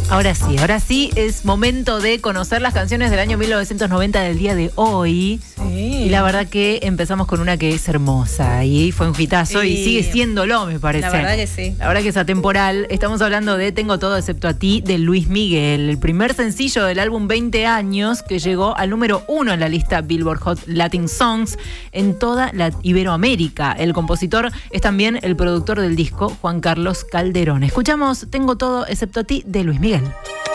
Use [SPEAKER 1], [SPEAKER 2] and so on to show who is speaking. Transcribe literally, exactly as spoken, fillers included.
[SPEAKER 1] Ahora sí, ahora sí es momento de conocer las canciones del año mil novecientos noventa del día de hoy.
[SPEAKER 2] Sí.
[SPEAKER 1] Y la verdad que empezamos con una que es hermosa y fue un hitazo
[SPEAKER 2] Sí.
[SPEAKER 1] y sigue siéndolo, me parece.
[SPEAKER 2] La verdad que sí.
[SPEAKER 1] La verdad que es atemporal. Estamos hablando de Tengo todo excepto a ti, de Luis Miguel, el primer sencillo del álbum veinte años que llegó al número uno en la lista Billboard Hot Latin Songs en toda la Iberoamérica. El compositor es también el productor del disco, Juan Carlos Calderón. Escuchamos Tengo todo excepto a ti, de Luis Miguel.